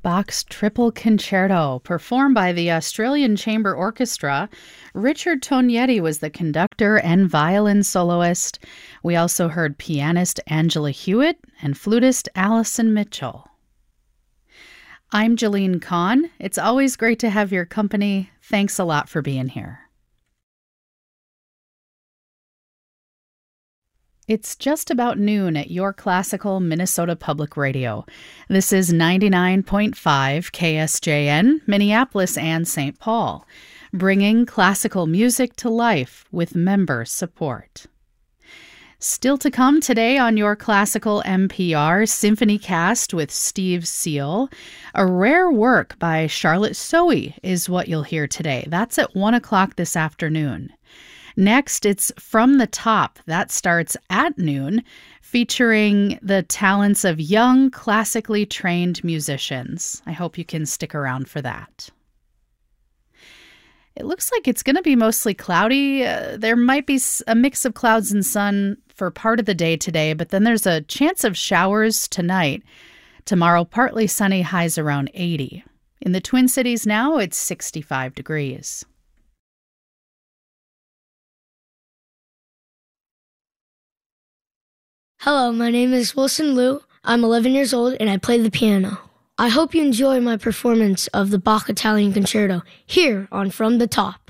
Bach's Triple Concerto, performed by the Australian Chamber Orchestra. Richard Tognetti was the conductor and violin soloist. We also heard pianist Angela Hewitt and flutist Allison Mitchell. I'm Jeline Kahn. It's always great to have your company. Thanks a lot for being here. It's just about noon at your classical Minnesota Public Radio. This is 99.5 KSJN, Minneapolis and St. Paul, bringing classical music to life with member support. Still to come today on your classical NPR, Symphony Cast with Steve Seal. A rare work by Charlotte Sohi is what you'll hear today. That's at 1 o'clock this afternoon. Next, it's From the Top. That starts at noon, featuring the talents of young, classically trained musicians. I hope you can stick around for that. It looks like it's going to be mostly cloudy. There might be a mix of clouds and sun for part of the day today, but then there's a chance of showers tonight. Tomorrow, partly sunny, highs around 80. In the Twin Cities now, it's 65 degrees. Hello, my name is Wilson Liu. I'm 11 years old and I play the piano. I hope you enjoy my performance of the Bach Italian Concerto here on From the Top.